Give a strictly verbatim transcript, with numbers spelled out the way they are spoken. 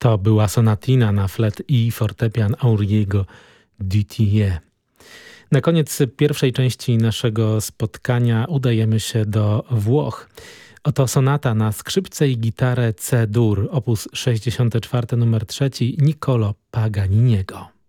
To była sonatina na flet i fortepian Auriego Dutilleux. Na koniec pierwszej części naszego spotkania udajemy się do Włoch. Oto sonata na skrzypce i gitarę C-dur, opus sześćdziesiąty czwarty numer trzeci Niccolò Paganiniego.